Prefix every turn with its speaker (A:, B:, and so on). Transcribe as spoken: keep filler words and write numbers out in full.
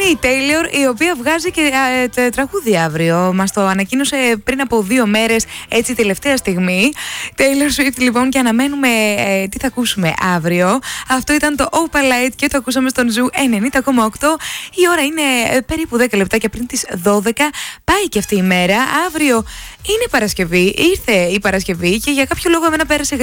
A: είναι η Taylor, η οποία βγάζει και ε, τραγούδι αύριο. Μας το ανακοίνωσε πριν από δύο μέρες, έτσι τελευταία στιγμή. Taylor Swift λοιπόν, και αναμένουμε ε, τι θα ακούσουμε αύριο. Αυτό ήταν το Opalite και το ακούσαμε στον Ζου ενενήντα κόμμα οκτώ. Η ώρα είναι ε, περίπου δέκα λεπτάκια πριν τις δώδεκα. Πάει και αυτή η μέρα. Αύριο είναι Παρασκευή, ήρθε η Παρασκευή και για κάποιο λόγο εμένα πέρασε